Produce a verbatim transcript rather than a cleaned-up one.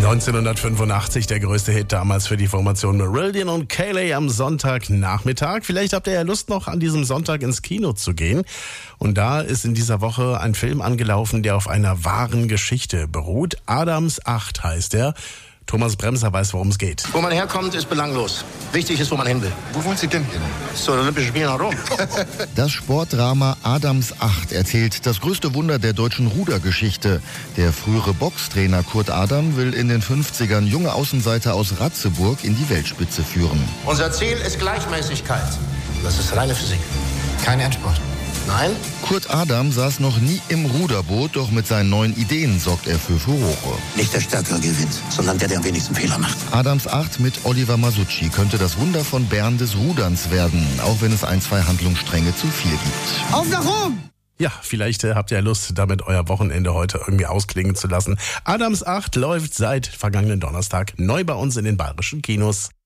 neunzehnhundertfünfundachtzig, der größte Hit damals für die Formation Marillion und Kayleigh am Sonntagnachmittag. Vielleicht habt ihr ja Lust, noch an diesem Sonntag ins Kino zu gehen. Und da ist in dieser Woche ein Film angelaufen, der auf einer wahren Geschichte beruht. Adams acht heißt er. Thomas Bremser weiß, worum es geht. Wo man herkommt, ist belanglos. Wichtig ist, wo man hin will. Wo wollen Sie denn hin? Zu den Olympischen Spielen nach Rom. Das Sportdrama Adams acht erzählt das größte Wunder der deutschen Rudergeschichte. Der frühere Boxtrainer Kurt Adam will in den fünfzigern junge Außenseiter aus Ratzeburg in die Weltspitze führen. Unser Ziel ist Gleichmäßigkeit. Das ist reine Physik. Kein Endspurt. Nein? Kurt Adam saß noch nie im Ruderboot, doch mit seinen neuen Ideen sorgt er für Furore. Nicht der Stärkere gewinnt, sondern der, der am wenigsten Fehler macht. Adams acht mit Oliver Masucci könnte das Wunder von Bern des Ruderns werden, auch wenn es ein, zwei Handlungsstränge zu viel gibt. Auf nach Rom! Ja, vielleicht äh, habt ihr ja Lust, damit euer Wochenende heute irgendwie ausklingen zu lassen. Adams acht läuft seit vergangenen Donnerstag neu bei uns in den bayerischen Kinos.